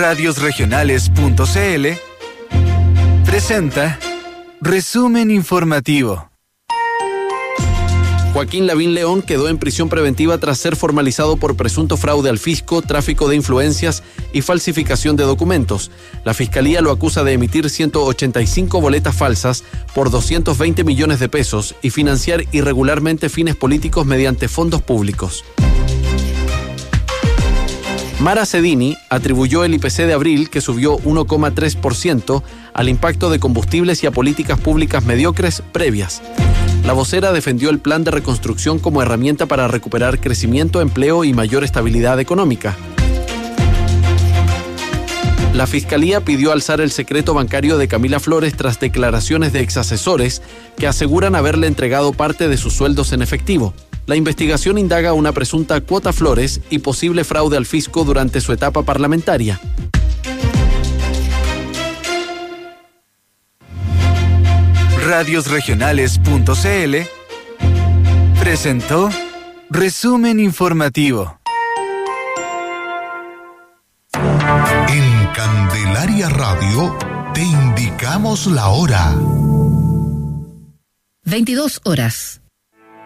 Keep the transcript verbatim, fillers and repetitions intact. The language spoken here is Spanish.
radiosregionales punto c l presenta Resumen Informativo. Joaquín Lavín León quedó en prisión preventiva tras ser formalizado por presunto fraude al fisco, tráfico de influencias y falsificación de documentos. La Fiscalía lo acusa de emitir ciento ochenta y cinco boletas falsas por doscientos veinte millones de pesos y financiar irregularmente fines políticos mediante fondos públicos. Mara Cedini atribuyó el I P C de abril, que subió uno coma tres por ciento, al impacto de combustibles y a políticas públicas mediocres previas. La vocera defendió el plan de reconstrucción como herramienta para recuperar crecimiento, empleo y mayor estabilidad económica. La Fiscalía pidió alzar el secreto bancario de Camila Flores tras declaraciones de exasesores que aseguran haberle entregado parte de sus sueldos en efectivo. La investigación indaga una presunta cuota Flores y posible fraude al fisco durante su etapa parlamentaria. radiosregionales punto c l presentó Resumen Informativo. En Candelaria Radio te indicamos la hora. veintidós horas.